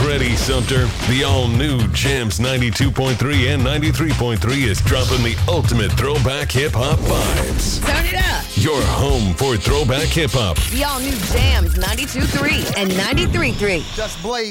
ready, Sumter. The all-new Jams 92.3 and 93.3 is dropping the ultimate throwback hip-hop vibes. Turn it up. Your home for throwback hip-hop. The all-new Jams 92.3 and 93.3. Just Blaze.